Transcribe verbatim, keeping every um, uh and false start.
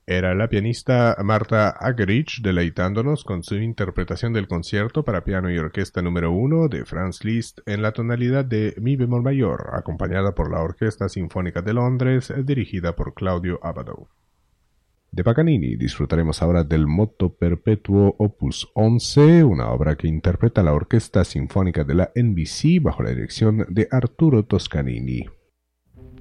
Era la pianista Marta Argerich deleitándonos con su interpretación del concierto para piano y orquesta número uno de Franz Liszt en la tonalidad de mi bemol mayor, acompañada por la Orquesta Sinfónica de Londres, dirigida por Claudio Abbado. De Paganini disfrutaremos ahora del Moto Perpetuo Opus once, una obra que interpreta la Orquesta Sinfónica de la N B C bajo la dirección de Arturo Toscanini.